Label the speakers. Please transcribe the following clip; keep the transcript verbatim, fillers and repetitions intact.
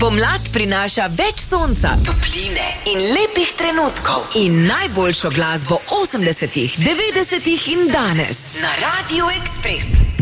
Speaker 1: Pomlad prinaša več sonca, topline in lepih trenutkov in najboljšo glasbo osemdesetih, devetdesetih in danes na Radio Express.